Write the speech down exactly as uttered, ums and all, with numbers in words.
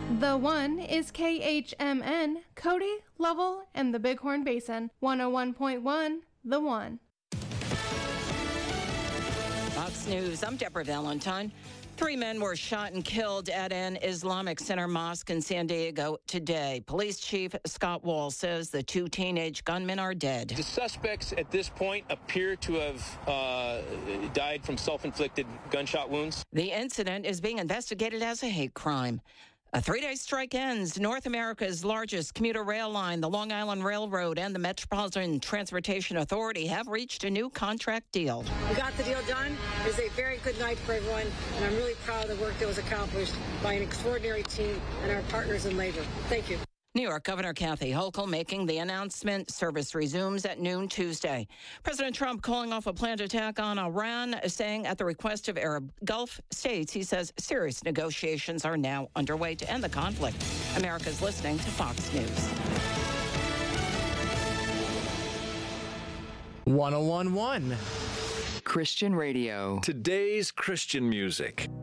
The One is K H M N, Cody, Lovell, and the Bighorn Basin. one oh one point one, The One. Fox News, I'm Deborah Valentine. Three men were shot and killed at an Islamic Center mosque in San Diego today. Police Chief Scott Wall says the two teenage gunmen are dead. The suspects at this point appear to have uh, died from self-inflicted gunshot wounds. The incident is being investigated as a hate crime. A three-day strike ends. North America's largest commuter rail line, the Long Island Railroad, and the Metropolitan Transportation Authority have reached a new contract deal. We got the deal done. It was a very good night for everyone, and I'm really proud of the work that was accomplished by an extraordinary team and our partners in labor. Thank you. New York Governor Kathy Hochul making the announcement. Service resumes at noon Tuesday. President Trump calling off a planned attack on Iran, saying at the request of Arab Gulf states, he says serious negotiations are now underway to end the conflict. America's listening to Fox News. one oh one point one Christian Radio. Today's Christian music.